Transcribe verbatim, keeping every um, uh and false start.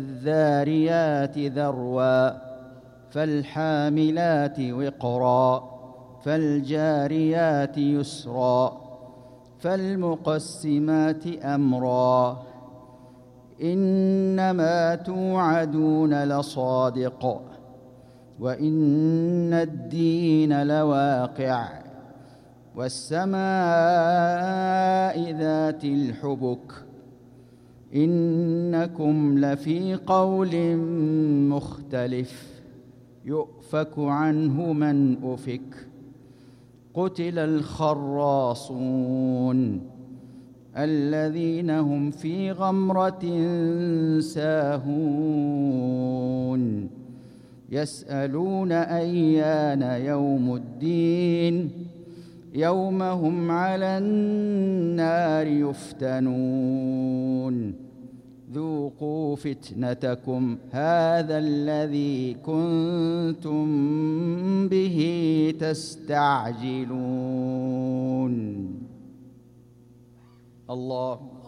فالذاريات ذروا فالحاملات وقرا فالجاريات يسرا فالمقسمات أمرا إنما توعدون لصادق وإن الدين لواقع والسماء ذات الحبك إنكم لفي قول مختلف يؤفك عنه من أفك قتل الخراصون الذين هم في غمرة ساهون يسألون أيان يوم الدين يوم هم على النار يفتنون ذوقوا فتنتكم هذا الذي كنتم به تستعجلون. الله